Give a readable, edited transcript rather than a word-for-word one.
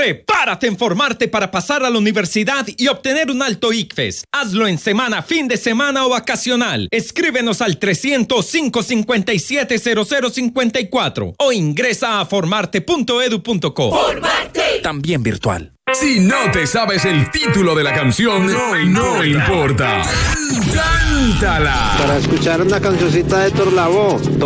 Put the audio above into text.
Prepárate en formarte para pasar a la universidad y obtener un alto ICFES. Hazlo en semana, fin de semana o vacacional. Escríbenos al 300-557-0054 o ingresa a formarte.edu.co. ¡Formarte! También virtual. Si no te sabes el título de la canción, no importa. ¡Cántala! Para escuchar una cancioncita de Héctor Lavoe.